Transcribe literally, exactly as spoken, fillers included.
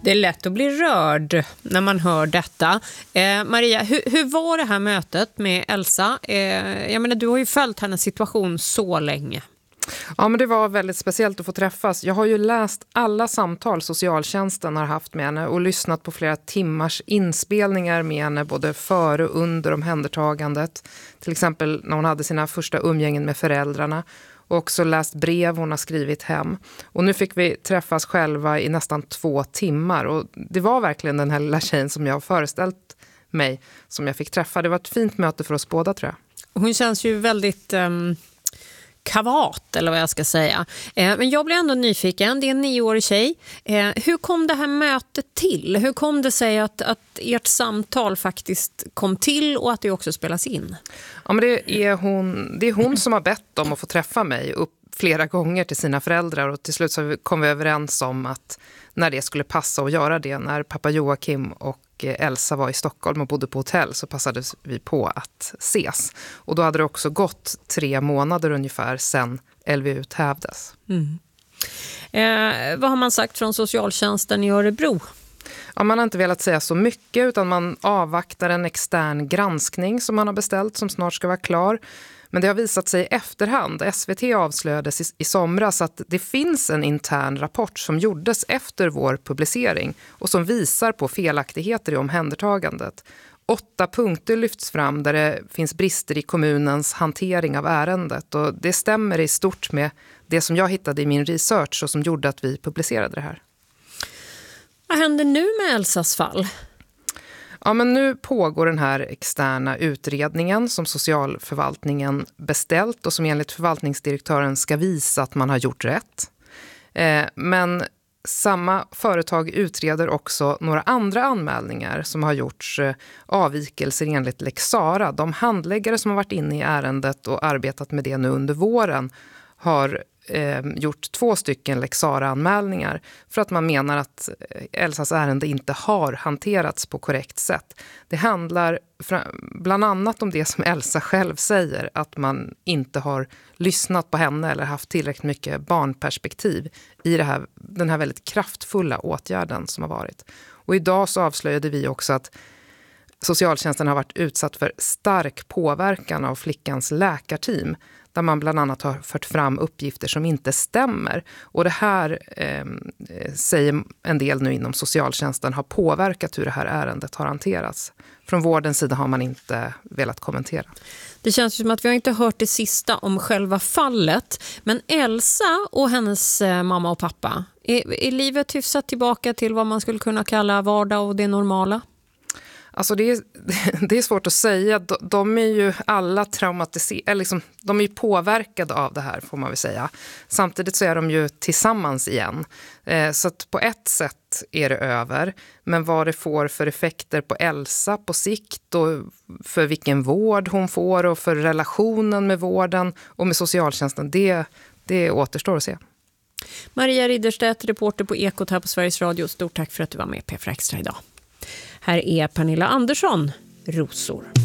Det är lätt att bli rörd när man hör detta. Eh, Maria, hur, hur var det här mötet med Elsa? Eh, jag menar, du har ju följt hennes situation så länge. Ja, men det var väldigt speciellt att få träffas. Jag har ju läst alla samtal socialtjänsten har haft med henne och lyssnat på flera timmars inspelningar med henne både före och under omhändertagandet. Till exempel när hon hade sina första umgängen med föräldrarna. Och också läst brev hon har skrivit hem. Och nu fick vi träffas själva i nästan två timmar. Och det var verkligen den här lilla tjejen som jag har föreställt mig som jag fick träffa. Det var ett fint möte för oss båda, tror jag. Hon känns ju väldigt um, kavat, eller vad jag ska säga. Eh, men jag blev ändå nyfiken. Det är en nioårig tjej. Eh, hur kom det här mötet till? Hur kom det sig att, att ert samtal faktiskt kom till och att det också spelas in? Ja, men det är hon, det är hon som har bett om att få träffa mig upp flera gånger till sina föräldrar. Och till slut så kom vi överens om att när det skulle passa att göra det, när pappa Joakim och Elsa var i Stockholm och bodde på hotell, så passade vi på att ses. Och då hade det också gått tre månader ungefär sedan L V U hävdes. Mm. Eh, vad har man sagt från socialtjänsten i Örebro? Ja, man har inte velat säga så mycket utan man avvaktar en extern granskning som man har beställt som snart ska vara klar. Men det har visat sig i efterhand. S V T avslöjades i, i somras att det finns en intern rapport som gjordes efter vår publicering och som visar på felaktigheter i omhändertagandet. Åtta punkter lyfts fram där det finns brister i kommunens hantering av ärendet och det stämmer i stort med det som jag hittade i min research och som gjorde att vi publicerade det här. Vad händer nu med Elsas fall? Ja, men nu pågår den här externa utredningen som socialförvaltningen beställt och som enligt förvaltningsdirektören ska visa att man har gjort rätt. Eh, men samma företag utreder också några andra anmälningar som har gjorts eh, avvikelser enligt Lex Sara. De handläggare som har varit inne i ärendet och arbetat med det nu under våren har Eh, gjort två stycken Lex Sara-anmälningar för att man menar att Elsas ärende inte har hanterats på korrekt sätt. Det handlar bland annat om det som Elsa själv säger, att man inte har lyssnat på henne eller haft tillräckligt mycket barnperspektiv i det här, den här väldigt kraftfulla åtgärden som har varit. Och idag så avslöjade vi också att socialtjänsten har varit utsatt för stark påverkan av flickans läkarteam där man bland annat har fört fram uppgifter som inte stämmer. Och det här eh, säger en del nu inom socialtjänsten har påverkat hur det här ärendet har hanterats. Från vårdens sida har man inte velat kommentera. Det känns som att vi har inte hört det sista om själva fallet. Men Elsa och hennes mamma och pappa, är, är livet hyfsat tillbaka till vad man skulle kunna kalla vardag och det normala? Alltså det är, det är svårt att säga. De, de är ju alla traumatiserade, liksom, de är ju påverkade av det här får man väl säga. Samtidigt så är de ju tillsammans igen. Eh, så att på ett sätt är det över. Men vad det får för effekter på Elsa på sikt och för vilken vård hon får och för relationen med vården och med socialtjänsten, det, det återstår att se. Maria Ridderstedt, reporter på Ekot här på Sveriges Radio. Stort tack för att du var med i P fyra Extra idag. Här är Pernilla Andersson, Rosor.